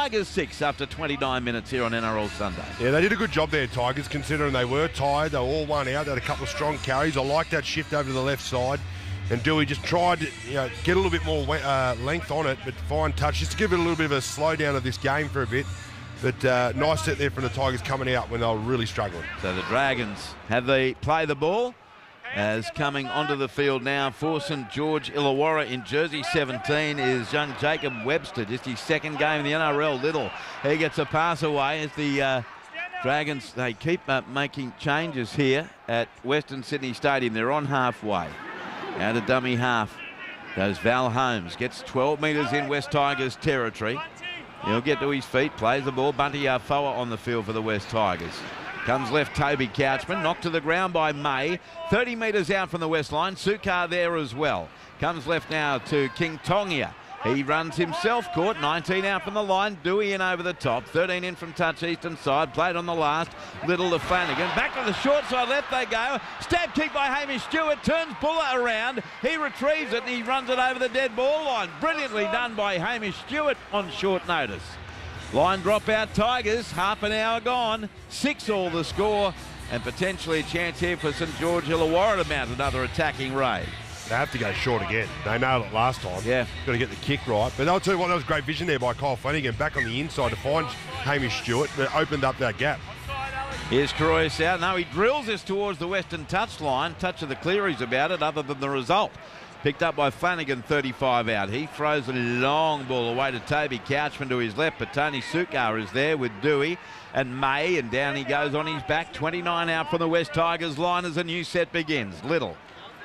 Tigers 6 after 29 minutes here on NRL Sunday. Yeah, they did a good job there, Tigers, considering they were tired. They were all one out. They had a couple of strong carries. I like that shift over to the left side. And Dewey just tried to get a little bit more length on it, but fine touch, just to give it a little bit of a slowdown of this game for a bit. But nice set there from the Tigers coming out when they were really struggling. So the Dragons have they play the ball. As coming onto the field now for St George Illawarra in jersey 17 is young Jacob Webster. Just his second game in the NRL. Little, he gets a pass away as the Dragons, they keep making changes here at Western Sydney Stadium. They're on halfway. Out of dummy half goes Val Holmes. Gets 12 metres in West Tigers territory. He'll get to his feet, plays the ball. Bunty Afoa on the field for the West Tigers. Comes left, Toby Couchman, knocked to the ground by May. 30 metres out from the west line. Sukar there as well. Comes left now to King Tongia. He runs himself, caught 19 out from the line. Dewey in over the top. 13 in from touch eastern side. Played on the last. Little to Flanagan. Back to the short side left they go. Stab kick by Hamish Stewart. Turns Buller around. He retrieves it and he runs it over the dead ball line. Brilliantly done by Hamish Stewart on short notice. Line drop out Tigers, half an hour gone, 6-all the score, and potentially a chance here for St George Illawarra to mount another attacking raid. They have to go short again. They nailed it last time. Yeah. Got to get the kick right. But I'll tell you what, that was great vision there by Kyle Flanagan, back on the inside to find Hamish Stewart, but opened up that gap. Here's Croyce out. No, he drills this towards the western touchline. Touch of the Clearys about it, other than the result. Picked up by Flanagan, 35 out. He throws a long ball away to Toby Couchman to his left, but Tony Sukar is there with Dewey and May, and down he goes on his back. 29 out from the West Tigers line as a new set begins. Little.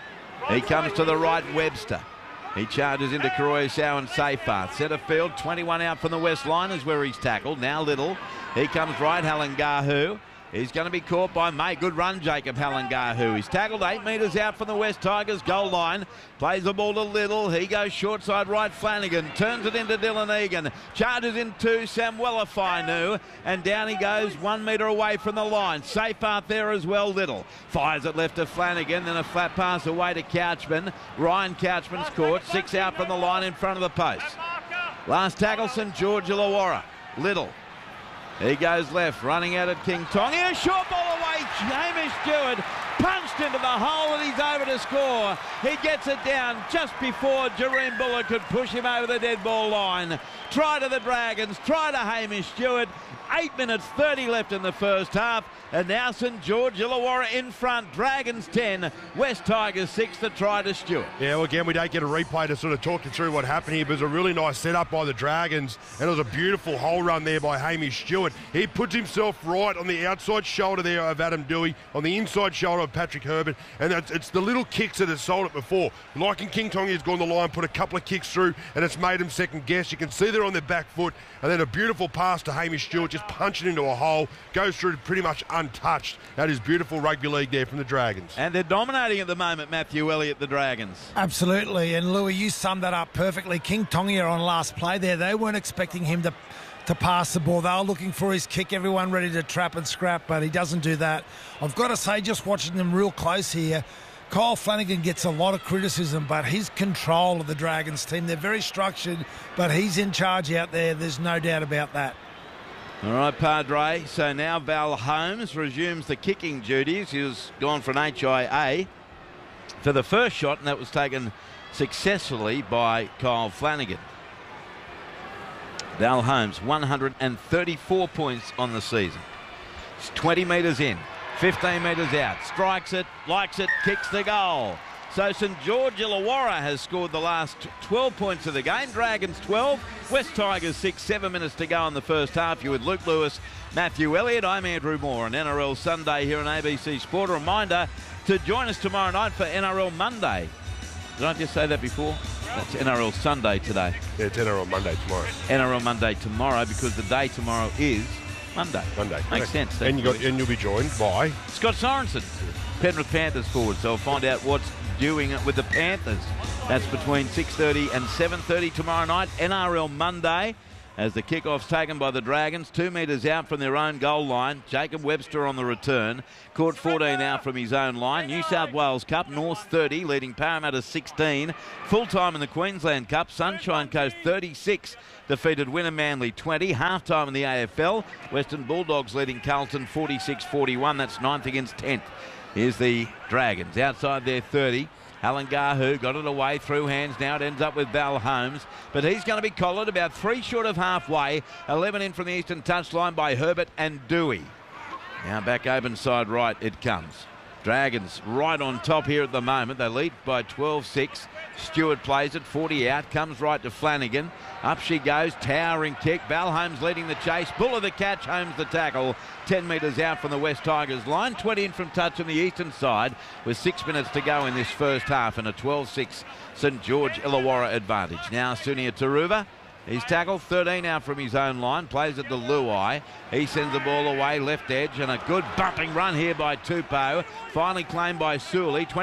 He comes to the right, Webster. He charges into Koroisau and Seyfarth. Centre field, 21 out from the west line is where he's tackled. Now Little. He comes right, Halangahu. He's going to be caught by May. Good run, Jacob Halangahu. He's tackled 8 metres out from the West Tigers goal line. Plays the ball to Little. He goes short side right, Flanagan. Turns it into Dylan Egan. Charges into Samuela Fainu. And down he goes 1 metre away from the line. Seyfarth there as well, Little. Fires it left to Flanagan. Then a flat pass away to Couchman. Ryan Couchman's caught. 6 out from the line in front of the post. Last tackle, St George Illawarra. Little. He goes left, running out at King Tongia. Short ball away. Hamish Stewart punched into the hole and he's over to score. He gets it down just before Jareem Buller could push him over the dead ball line. Try to the Dragons, try to Hamish Stewart. 8 minutes 30 left in the first half, and now St George Illawarra in front. Dragons 10, West Tigers 6, the try to Stewart. Yeah, well, again, we don't get a replay to sort of talk you through what happened here, but it was a really nice setup by the Dragons, and it was a beautiful hole run there by Hamish Stewart. He puts himself right on the outside shoulder there of Adam Dewey, on the inside shoulder of Patrick Herbert, and it's the little kicks that have sold it before. Like in King Tongia has gone the line, put a couple of kicks through, and it's made them second guess. You can see they're on their back foot, and then a beautiful pass to Hamish Stewart, just punching into a hole, goes through pretty much untouched. That is beautiful rugby league there from the Dragons. And they're dominating at the moment, Matthew Elliott, the Dragons. Absolutely, and Louis, you summed that up perfectly. King Tongia on last play there, they weren't expecting him to pass the ball. They were looking for his kick, everyone ready to trap and scrap, but he doesn't do that. I've got to say, just watching them real close here, Kyle Flanagan gets a lot of criticism, but his control of the Dragons team, they're very structured, but he's in charge out there. There's no doubt about that. All right, Padre. So now Val Holmes resumes the kicking duties. He was gone for an HIA for the first shot, and that was taken successfully by Kyle Flanagan. Val Holmes, 134 points on the season. He's 20 metres in, 15 metres out. Strikes it, likes it, kicks the goal. So St George Illawarra has scored the last 12 points of the game. Dragons 12, West Tigers 6, 7 minutes to go in the first half. You with Luke Lewis, Matthew Elliott. I'm Andrew Moore on NRL Sunday here on ABC Sport. A reminder to join us tomorrow night for NRL Monday. Did I just say that before? That's NRL Sunday today. Yeah, it's NRL Monday tomorrow. NRL Monday tomorrow because the day tomorrow is Monday. Makes sense. And you'll be joined by Scott Sorensen, Penrith Panthers forward. So we'll find out what's doing it with the Panthers. That's between 6:30 and 7:30 tomorrow night. NRL Monday. as the kickoff's taken by the Dragons. 2 metres out from their own goal line. Jacob Webster on the return. Caught 14 out from his own line. New South Wales Cup, North 30, leading Parramatta 16. Full time in the Queensland Cup, Sunshine Coast 36. Defeated Winner Manly 20. Half time in the AFL. Western Bulldogs leading Carlton 46-41. That's 9th against 10th. Here's the Dragons outside their 30. Halangahu got it away through hands. Now it ends up with Val Holmes, but he's going to be collared about 3 short of halfway. 11 in from the eastern touchline by Herbert and Dewey. Now back open side right it comes. Dragons right on top here at the moment. They lead by 12-6. Stewart plays it, 40 out, comes right to Flanagan. Up she goes, towering kick. Val Holmes leading the chase. Buller the catch, Holmes the tackle. 10 metres out from the West Tigers line. 20 in from touch on the eastern side with 6 minutes to go in this first half and a 12-6 St George Illawarra advantage. Now Sunia Taruva. He's tackled 13 out from his own line, plays it to Luai. He sends the ball away, left edge, and a good bumping run here by Tupou. Finally claimed by Sully.